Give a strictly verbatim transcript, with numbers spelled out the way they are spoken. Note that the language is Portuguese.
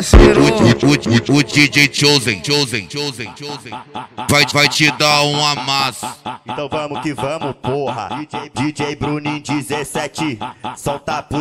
parceiro. O, o, o, o D J Chosen, Chosen, Chosen, Chosen vai, vai te dar um amasso. Então vamos que vamos, porra. D J Bruninho dezessete, solta a